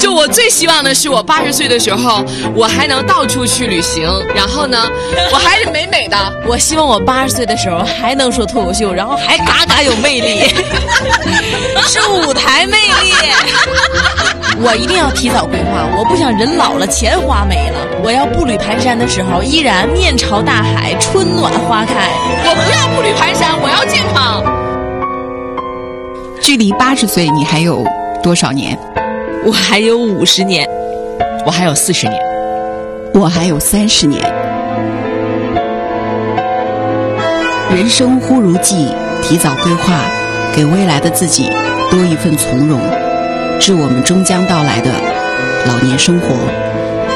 就我最希望的是，我80岁的时候，我还能到处去旅行，然后呢，我还是美美的。 我希望我80岁的时候还能说脱口秀，然后还嘎嘎有魅力，是舞台魅力。我一定要提早规划，我不想人老了钱花没了。我要步履蹒跚的时候，依然面朝大海，春暖花开。 我不要步履蹒跚，我要健康。 距离80岁你还有多少年？ 我还有50年， 我还有40年， 我还有30年。人生忽如寄，提早规划，给未来的自己多一份从容，致我们终将到来的老年生活。